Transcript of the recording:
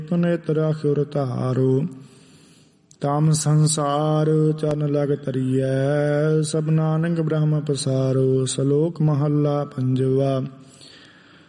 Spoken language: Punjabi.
ਤੁਨਿਤ ਰਾਖਿਉ ਧਾਰੋ। ਤਮ ਸੰਸਾਰ ਚਰਨ ਲਗ ਤਰੀਐ, ਸਭ ਨਾਨਕ ਬ੍ਰਹਮ ਪਸਾਰੋ। ਸ਼ਲੋਕ ਮਹੱਲਾ ਪੰਜਵਾ।